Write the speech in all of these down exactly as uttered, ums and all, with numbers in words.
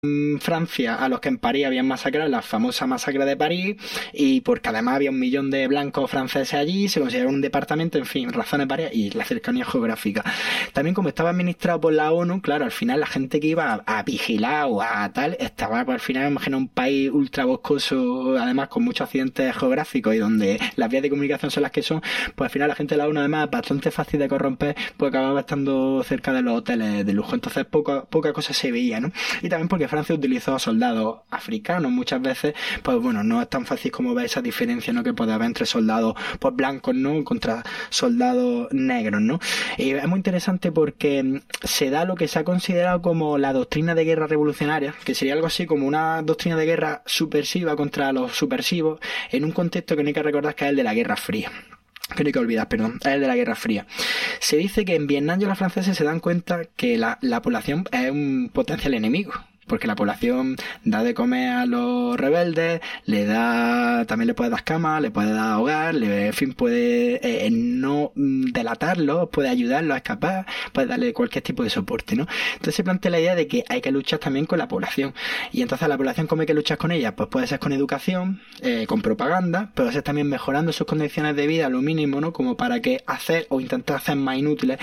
Francia a los que en París habían masacrado, la famosa masacre de París, y porque además había un millón de blancos franceses allí, se consideró un departamento, en fin, razones varias, y la cercanía geográfica. También, como estaba administrado por la ONU, claro, al final la gente que iba a, a vigilar o a tal, estaba pues, al final, imagina un país ultra boscoso, además con muchos accidentes geográficos y donde las vías de comunicación son las que son, pues al final la gente de la ONU, además, bastante fácil de corromper, pues acababa estando cerca de los hoteles de lujo, entonces poca, poca cosa se veía, ¿no? Y también porque Francia utilizó a soldados africanos muchas veces, pues bueno, no es tan fácil como ver esa diferencia, ¿no?, que puede haber entre soldados pues blancos, ¿no?, contra soldados negros, ¿no? Y es muy interesante porque se da lo que se ha considerado como la doctrina de guerra revolucionaria, que sería algo así como una doctrina de guerra subversiva contra los subversivos, en un contexto que no hay que recordar que es el de la Guerra Fría. Que no hay que olvidar, perdón, es el de la Guerra Fría. Se dice que en Vietnam y los franceses se dan cuenta que la, la población es un potencial enemigo, porque la población da de comer a los rebeldes, le da, también le puede dar cama, le puede dar hogar, le, en fin, puede eh, no delatarlos, puede ayudarlos a escapar, puede darle cualquier tipo de soporte, ¿no? Entonces se plantea la idea de que hay que luchar también con la población. Y entonces la población, ¿cómo hay que luchar con ella? Pues puede ser con educación, eh, con propaganda, puede ser también mejorando sus condiciones de vida a lo mínimo, ¿no?, como para que hacer o intentar hacer más inútiles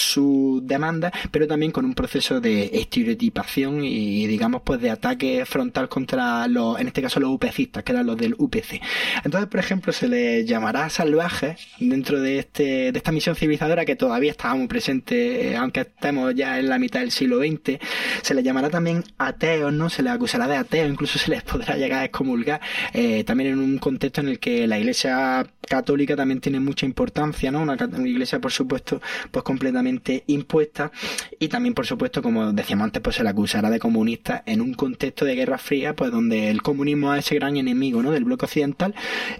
sus demandas, pero también con un proceso de estereotipación y, digamos, pues de ataque frontal contra los, en este caso los UPCistas, que eran los del U P C. Entonces, por ejemplo, se les llamará salvajes dentro de este de esta misión civilizadora que todavía estaba muy presente, aunque estemos ya en la mitad del siglo veinte. Se les llamará también ateos, ¿no? Se les acusará de ateos, incluso se les podrá llegar a excomulgar, eh, también en un contexto en el que la Iglesia católica también tiene mucha importancia, ¿no? Una, una iglesia, por supuesto, pues completamente impuesta, y también, por supuesto, como decíamos antes, pues se le acusará de comunista en un contexto de Guerra Fría, pues donde el comunismo es ese gran enemigo, ¿no?, del bloque occidental,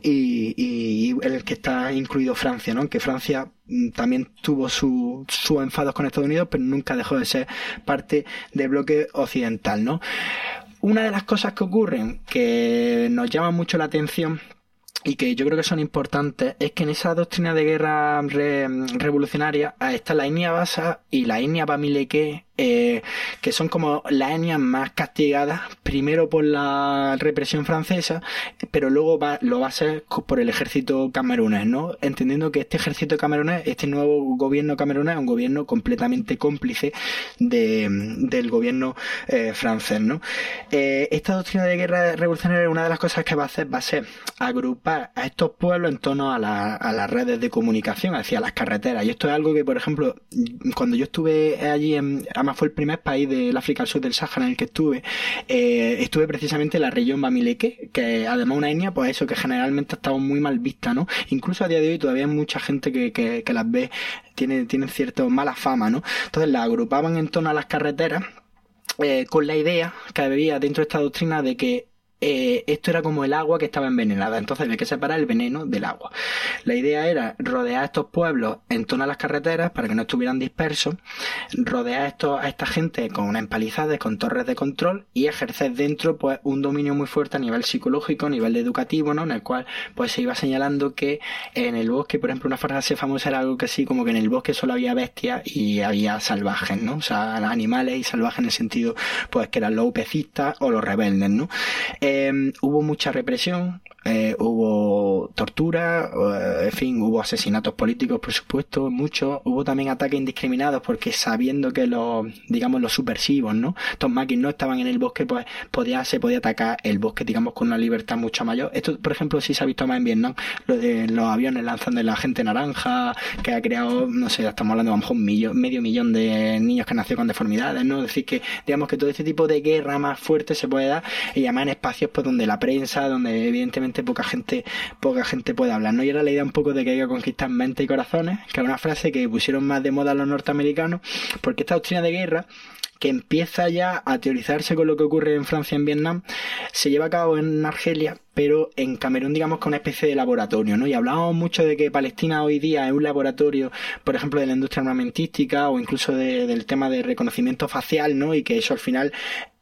y, y en el que está incluido Francia, ¿no?, que Francia también tuvo sus su enfados con Estados Unidos, pero nunca dejó de ser parte del bloque occidental, ¿no? Una de las cosas que ocurren que nos llama mucho la atención y que yo creo que son importantes es que en esa doctrina de guerra re, revolucionaria está la etnia basa y la etnia bamileké, eh, que son como las etnias más castigadas, primero por la represión francesa, pero luego va, lo va a ser por el ejército camerunés, ¿no? Entendiendo que este ejército camerunés, este nuevo gobierno camerunés, es un gobierno completamente cómplice de, del gobierno eh, francés, ¿no? Eh, esta doctrina de guerra revolucionaria, una de las cosas que va a hacer va a ser agrupar a estos pueblos en torno a, la, a las redes de comunicación, hacia las carreteras. Y esto es algo que, por ejemplo, cuando yo estuve allí, en, además fue el primer país del África al sur del Sáhara en el que estuve, eh, estuve precisamente en la región bamileké, que además una etnia, pues eso, que generalmente ha estado muy mal vista, ¿no? Incluso a día de hoy todavía hay mucha gente que, que, que las ve, tiene, tienen cierta mala fama, ¿no? Entonces las agrupaban en torno a las carreteras, eh, con la idea que había dentro de esta doctrina de que Eh, esto era como el agua que estaba envenenada, entonces había que separar el veneno del agua. La idea era rodear a estos pueblos en torno a las carreteras para que no estuvieran dispersos, rodear a, estos, a esta gente con empalizadas, con torres de control, y ejercer dentro pues un dominio muy fuerte a nivel psicológico, a nivel educativo, ¿no?, en el cual pues se iba señalando que en el bosque, por ejemplo, una frase famosa era algo que así como que en el bosque solo había bestias y había salvajes, ¿no? O sea, animales y salvajes en el sentido pues que eran los UPCistas o los rebeldes, ¿no? Eh, Eh, hubo mucha represión, eh, hubo tortura, eh, en fin, hubo asesinatos políticos, por supuesto, muchos. Hubo también ataques indiscriminados porque sabiendo que los, digamos, los subversivos, ¿no?, estos maquis no estaban en el bosque, pues podía, se podía atacar el bosque, digamos, con una libertad mucho mayor. Esto, por ejemplo, sí se ha visto más en Vietnam, lo de los aviones lanzando la gente naranja, que ha creado, no sé, estamos hablando de a lo mejor un millón, medio millón de niños que nació con deformidades, ¿no? Es decir, que digamos que todo este tipo de guerra más fuerte se puede dar, y además en espacios pues donde la prensa, donde evidentemente poca gente poca gente puede hablar, ¿no? Y era la idea un poco de que hay que conquistar mentes y corazones, que es una frase que pusieron más de moda los norteamericanos, porque esta doctrina de guerra, que empieza ya a teorizarse con lo que ocurre en Francia y en Vietnam, se lleva a cabo en Argelia, pero en Camerún, digamos, con una especie de laboratorio, ¿no? Y hablábamos mucho de que Palestina hoy día es un laboratorio, por ejemplo, de la industria armamentística o incluso de, del tema de reconocimiento facial, ¿no? Y que eso al final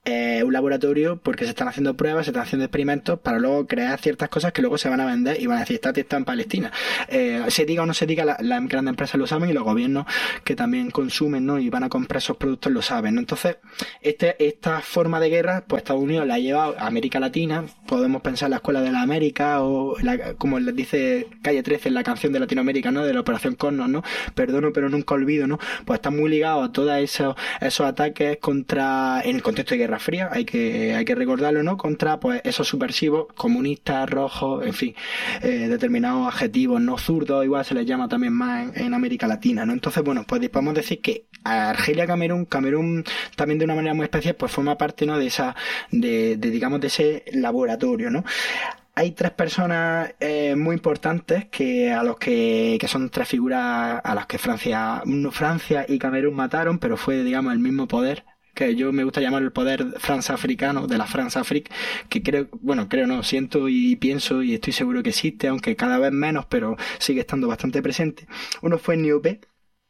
eh, un laboratorio porque se están haciendo pruebas, se están haciendo experimentos para luego crear ciertas cosas que luego se van a vender y van a decir, está está en Palestina. Eh, se diga o no se diga, las la grandes empresas lo saben y los gobiernos que también consumen, ¿no? Y van a comprar esos productos lo saben, ¿no? Entonces, este, esta forma de guerra, pues Estados Unidos la ha llevado a América Latina. Podemos pensar en la Escuela de la América o la, como les dice Calle trece en la canción de Latinoamérica, ¿no? De la Operación Cosmos, ¿no? Perdono pero nunca olvido, ¿no? Pues está muy ligado a todos esos, esos ataques contra, en el contexto de Guerra Fría, hay que, hay que recordarlo, ¿no? Contra, pues, esos subversivos comunistas, rojos, en fin, eh, determinados adjetivos, no zurdos, igual se les llama también más en, en América Latina, ¿no? Entonces, bueno, pues podemos decir que Argelia, Camerún, Camerún también de una manera muy especial, pues forma parte, ¿no? De esa, de, de digamos, de ese laboratorio, ¿no? Hay tres personas eh, muy importantes que a los que, que son tres figuras a las que Francia, Francia y Camerún mataron, pero fue, digamos, el mismo poder, que yo me gusta llamar el poder France-africano, de la France-Afrique, que creo, bueno, creo no, siento y pienso y estoy seguro que existe, aunque cada vez menos, pero sigue estando bastante presente. Uno fue Niopé,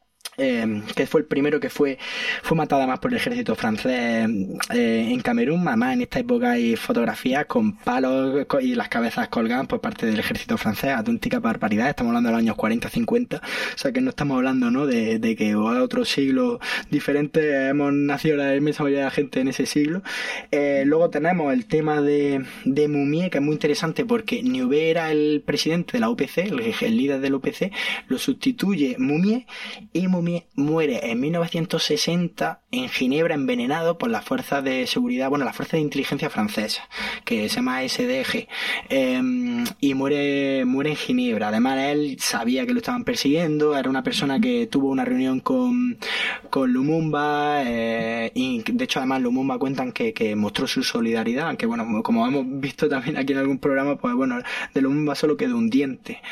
Eh, que fue el primero que fue fue matado además por el ejército francés eh, en Camerún. Además, en esta época hay fotografías con palos y las cabezas colgadas por parte del ejército francés, auténtica barbaridad. Estamos hablando de los años cuarenta cincuenta, o sea que no estamos hablando, ¿no? de, de que a otro siglo diferente hemos nacido la inmensa mayoría de la gente en ese siglo. Eh, luego tenemos el tema de, de Moumié, que es muy interesante porque Niobé era el presidente de la U P C, el, el líder de la U P C, lo sustituye Moumié y Moumié muere en mil novecientos sesenta en Ginebra envenenado por las fuerzas de seguridad, bueno, las fuerzas de inteligencia francesas, que se llama S D G, eh, y muere muere en Ginebra. Además, él sabía que lo estaban persiguiendo, era una persona que tuvo una reunión con, con Lumumba, eh, y de hecho además Lumumba cuentan que, que mostró su solidaridad, aunque bueno, como hemos visto también aquí en algún programa, pues bueno, de Lumumba solo quedó un diente,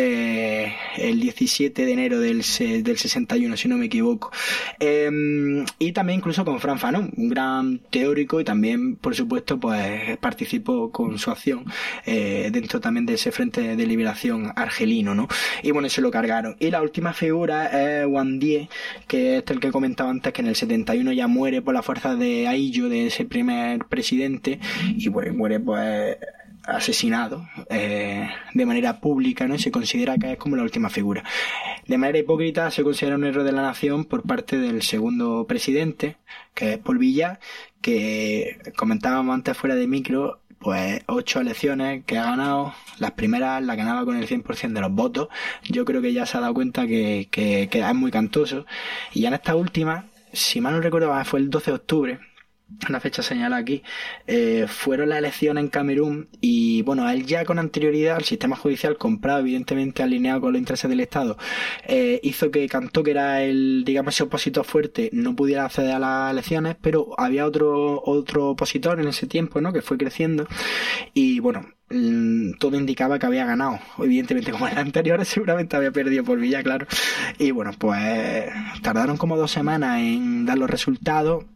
eh, el diecisiete de enero del, del sesenta y uno, si no me equivoco. Eh, y también incluso con Frantz Fanon, un gran teórico, y también, por supuesto, pues participó con su acción eh, dentro también de ese Frente de Liberación argelino, ¿no? Y bueno, se lo cargaron. Y la última figura es Juan Dié, que es el que comentaba antes, que en el setenta y uno ya muere por la fuerza de Ahillo, de ese primer presidente, y bueno, muere pues asesinado eh, de manera pública, ¿no? Y se considera que es como la última figura. De manera hipócrita se considera un error de la nación por parte del segundo presidente, que es Paul Biya, que comentábamos antes fuera de micro, pues ocho elecciones que ha ganado, las primeras las ganaba con el cien por ciento de los votos. Yo creo que ya se ha dado cuenta que, que, que es muy cantoso, y ya en esta última, si mal no recuerdo, fue el doce de octubre, una fecha señalada aquí, eh, fueron las elecciones en Camerún, y bueno, él ya con anterioridad, el sistema judicial comprado, evidentemente alineado con los intereses del Estado, eh, hizo que Cantó, que era el, digamos, ese opositor fuerte, no pudiera acceder a las elecciones, pero había otro otro opositor en ese tiempo, ¿no?, que fue creciendo, y bueno, todo indicaba que había ganado. Evidentemente, como en las anteriores, seguramente había perdido por Villa, claro. Y bueno, pues tardaron como dos semanas en dar los resultados.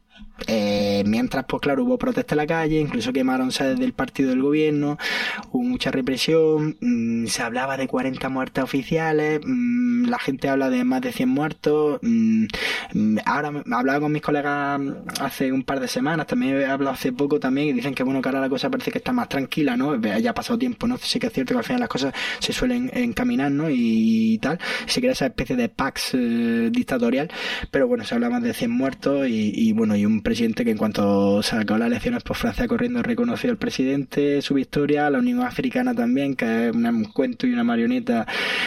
Eh, mientras, pues claro, hubo protesta en la calle, incluso quemaron sedes del partido del gobierno, hubo mucha represión, mmm, se hablaba de cuarenta muertes oficiales, mmm, la gente habla de más de cien muertos. Mmm, ahora me hablaba con mis colegas hace un par de semanas, también he hablado hace poco también, y dicen que bueno, que ahora la cosa parece que está más tranquila, ¿no? Ya ha pasado tiempo, ¿no? Sí que es cierto que al final las cosas se suelen encaminar, ¿no? Y, y tal, se crea esa especie de pax eh, dictatorial, pero bueno, se habla más de cien muertos y, y bueno, y un presidente que en cuanto sacó las elecciones, pues Francia corriendo reconoció al presidente, su victoria, la Unión Africana también, que es un cuento y una marioneta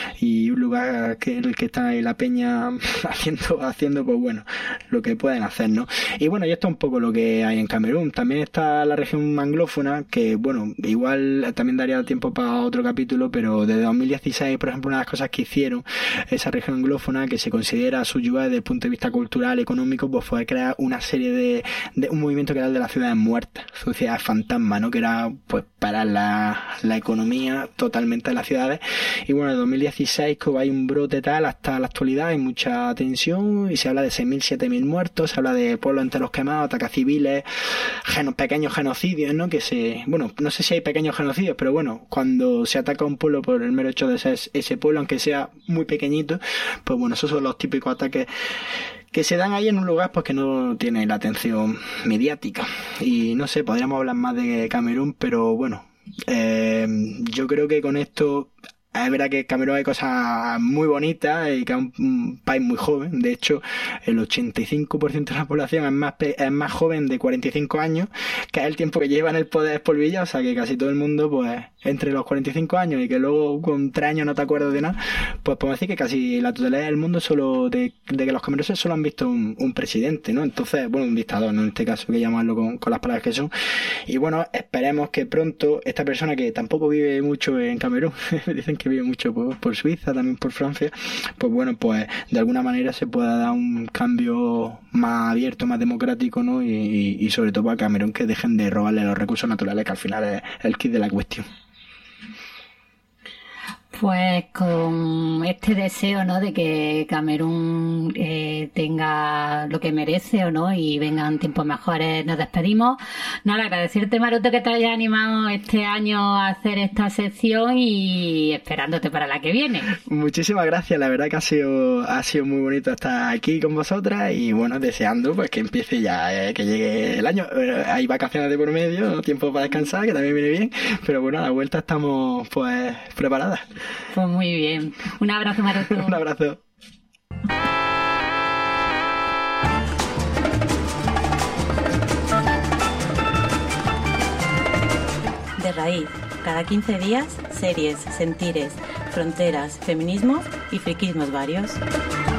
y un lugar que en el que está ahí la peña haciendo, haciendo pues bueno, lo que pueden hacer, ¿no? Y bueno, y esto es un poco lo que hay en Camerún. También está la región anglófona, que bueno, igual también daría tiempo para otro capítulo, pero desde dos mil dieciséis, por ejemplo, una de las cosas que hicieron esa región anglófona, que se considera subyugada desde el punto de vista cultural, económico, pues fue crear una serie de, de un movimiento que era el de las ciudades muertas, ciudades fantasma, ¿no? Que era pues para la, la economía totalmente de las ciudades. Y bueno, en dos mil dieciséis como hay un brote tal, hasta la actualidad hay mucha tensión y se habla de seis mil, siete mil muertos, se habla de pueblos enteros quemados, ataques civiles, geno, pequeños genocidios, ¿no? Que se, bueno, no sé si hay pequeños genocidios, pero bueno, cuando se ataca a un pueblo por el mero hecho de ser ese pueblo, aunque sea muy pequeñito, pues bueno, esos son los típicos ataques que se dan ahí en un lugar pues que no tiene la atención mediática. Y no sé, podríamos hablar más de Camerún, pero bueno, eh, yo creo que con esto es verdad que en Camerún hay cosas muy bonitas y que es un, un país muy joven. De hecho, el ochenta y cinco por ciento de la población es más, pe- es más joven de cuarenta y cinco años, que es el tiempo que lleva en el poder por Villa. O sea que casi todo el mundo, pues, entre los cuarenta y cinco años y que luego con tres años no te acuerdas de nada, pues podemos decir que casi la totalidad del mundo solo de, de que los cameruneses solo han visto un, un presidente, ¿no? Entonces, bueno, un dictador, ¿no? En este caso, que llamarlo con, con las palabras que son. Y bueno, esperemos que pronto esta persona que tampoco vive mucho en Camerún, dicen que vive mucho por, por Suiza, también por Francia, pues bueno, pues de alguna manera se pueda dar un cambio más abierto, más democrático, ¿no? Y, y, y sobre todo para Camerún, que dejen de robarle los recursos naturales, que al final es el kit de la cuestión. Pues con este deseo, ¿no?, de que Camerún eh, tenga lo que merece, ¿o no?, y vengan tiempos mejores, nos despedimos. Nada, agradecerte, Maroto, que te hayas animado este año a hacer esta sección y esperándote para la que viene. Muchísimas gracias, la verdad que ha sido ha sido muy bonito estar aquí con vosotras y bueno, deseando pues que empiece ya, eh, que llegue el año. Eh, hay vacaciones de por medio, ¿no? Tiempo para descansar, que también viene bien, pero bueno, a la vuelta estamos pues preparadas. Pues muy bien. Un abrazo, Maroto. Un abrazo. De Raíz. Cada quince días, series, sentires, fronteras, feminismos y friquismos varios.